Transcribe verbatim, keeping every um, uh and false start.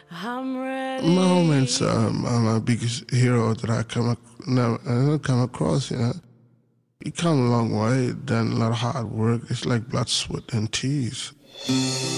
I'm ready. Moments um, are my biggest hero that I come, ac- never, I never come across, you know. You come a long way, done a lot of hard work. It's like blood, sweat, and tears.